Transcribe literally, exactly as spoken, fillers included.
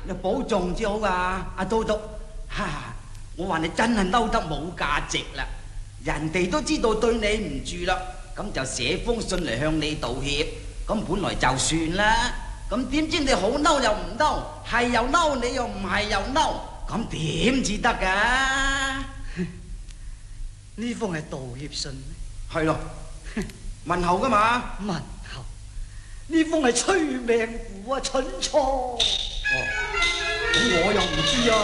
你保重至好噶，阿都督。哈，我話你真係嬲得冇價值啦，人哋都知道對你唔住啦，咁就寫封信嚟向你道歉，咁本來就算啦。咁點知你好嬲又唔嬲，係又嬲你又唔係又嬲，咁點至得噶？ 呢封係道歉信咩？ 係咯，問候噶嘛。 問候？呢封係催命符啊，蠢錯！ 哦，咁我又唔知啊。